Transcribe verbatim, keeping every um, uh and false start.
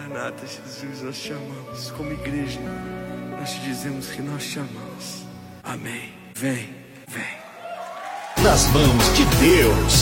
Maranata, Jesus, nós te amamos. Como igreja, nós te dizemos que nós te amamos. Amém. Vem, vem. Nas mãos de Deus.